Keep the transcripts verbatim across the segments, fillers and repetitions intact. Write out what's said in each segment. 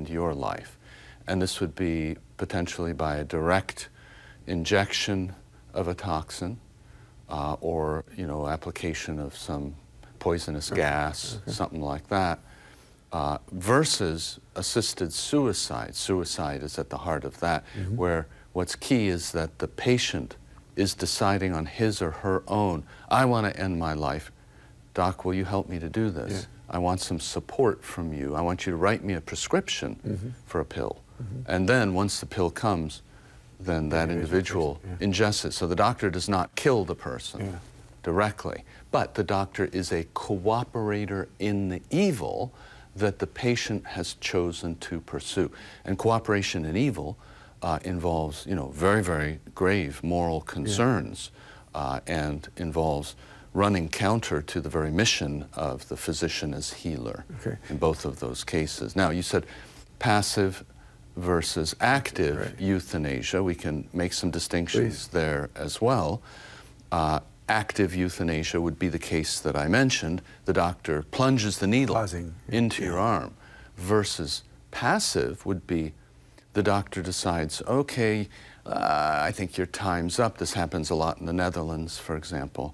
end your life. And this would be potentially by a direct injection of a toxin uh, or, you know, application of some poisonous Okay. gas, Okay. something like that, uh, versus assisted suicide. Suicide is at the heart of that, Mm-hmm. where what's key is that the patient is deciding on his or her own, I want to end my life. Doc, will you help me to do this? Yeah. I want some support from you. I want you to write me a prescription Mm-hmm. for a pill. Mm-hmm. And then once the pill comes, then that Yeah, individual yeah. ingests it. So the doctor does not kill the person Yeah. directly, but the doctor is a cooperator in the evil that the patient has chosen to pursue. And cooperation in evil uh, involves, you know, very, very grave moral concerns uh, and involves running counter to the very mission of the physician as healer Okay. in both of those cases. Now, you said passive versus active Right. euthanasia. We can make some distinctions Please. there as well. Uh, active euthanasia would be the case that I mentioned. The doctor plunges the needle Pausing. into Yeah. your arm. Versus passive would be the doctor decides, okay, uh, I think your time's up. This happens a lot in the Netherlands, for example.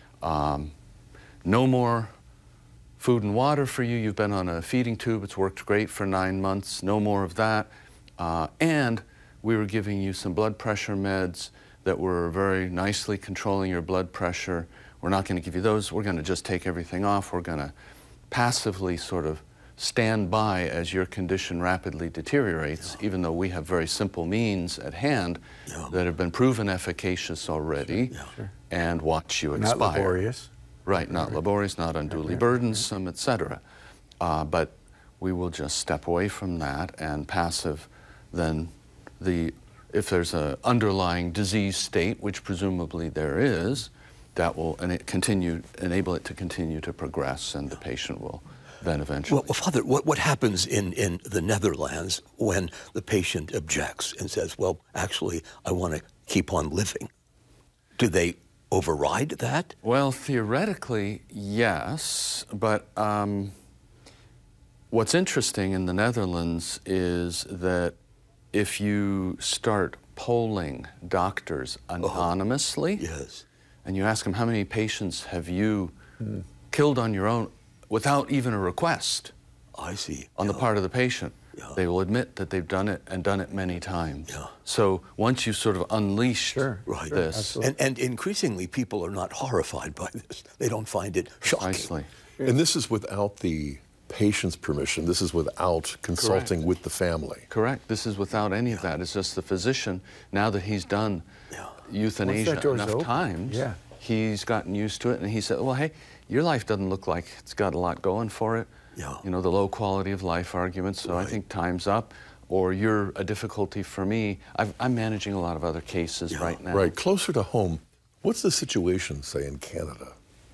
Um, no more food and water for you. You've been on a feeding tube. It's worked great for nine months. No more of that. Uh, and we were giving you some blood pressure meds that were very nicely controlling your blood pressure. We're not going to give you those. We're going to just take everything off. We're going to passively sort of stand by as your condition rapidly deteriorates, yeah. even though we have very simple means at hand yeah. that have been proven efficacious already, Sure. Yeah. Sure. and watch you expire. Not laborious. Right, not right. laborious, not unduly right. burdensome, et cetera. Uh, but we will just step away from that, and passive, then the, if there's an underlying disease state, which presumably there is, that will and it continue, enable it to continue to progress, and the patient will then eventually. Well, Father, what, what happens in, in the Netherlands when the patient objects and says, well, actually, I want to keep on living? Do they override that? Well, theoretically, yes, but um, what's interesting in the Netherlands is that if you start polling doctors anonymously, oh, yes. and you ask them, how many patients have you mm. killed on your own without even a request I see. on yeah. the part of the patient, yeah. they will admit that they've done it and done it many times. Yeah. So once you've sort of unleashed sure. right. this. Sure, and, and increasingly, people are not horrified by this. They don't find it shocking. Precisely. And this is without the patient's permission. This is without consulting Correct. with the family. Correct. This is without any yeah. of that. It's just the physician, now that he's done yeah. euthanasia enough open, times, yeah. he's gotten used to it, and he said, well, hey, your life doesn't look like it's got a lot going for it. Yeah. You know, the low quality of life arguments, so right. I think time's up. Or you're a difficulty for me. I've, I'm managing a lot of other cases yeah. right now. Right, closer to home, what's the situation, say, in Canada?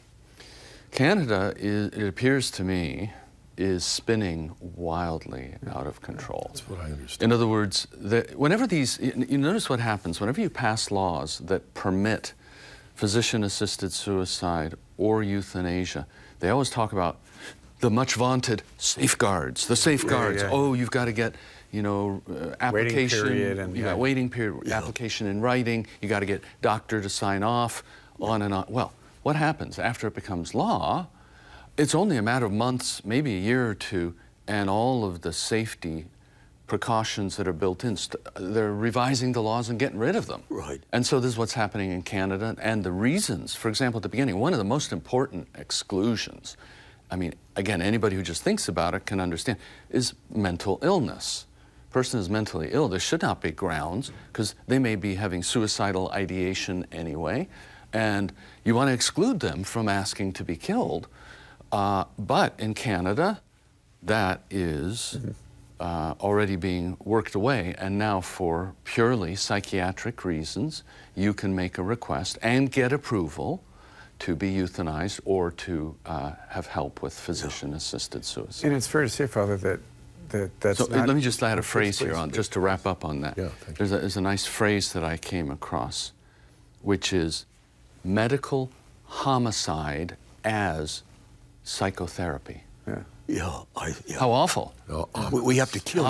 Canada, is, it appears to me, is spinning wildly out of control. That's what I understand. In other words, the, whenever these, you, you notice what happens, whenever you pass laws that permit physician-assisted suicide or euthanasia, they always talk about the much vaunted safeguards, the safeguards. Yeah, yeah. Oh, you've got to get, you know, uh, application, waiting period and, you yeah. got waiting period, yeah. application in writing, you got to get doctor to sign off, yeah. on and on. Well, what happens after it becomes law? It's only a matter of months, maybe a year or two, and all of the safety precautions that are built in, they're revising the laws and getting rid of them. Right. And so this is what's happening in Canada, and the reasons, for example, at the beginning, one of the most important exclusions, I mean, again, anybody who just thinks about it can understand, is mental illness. Person is mentally ill, there should not be grounds, because they may be having suicidal ideation anyway, and you want to exclude them from asking to be killed. Uh, but in Canada, that is mm-hmm. uh, already being worked away, and now for purely psychiatric reasons, you can make a request and get approval to be euthanized or to uh, have help with physician-assisted suicide. And it's fair to say, Father, that, that that's so not... let me just add a phrase please, here, on, please. just to wrap up on that. Yeah, thank there's, you. a, there's a nice phrase that I came across, which is medical homicide as psychotherapy. Yeah. Yeah, I, yeah. How awful. No, um, we, we have to kill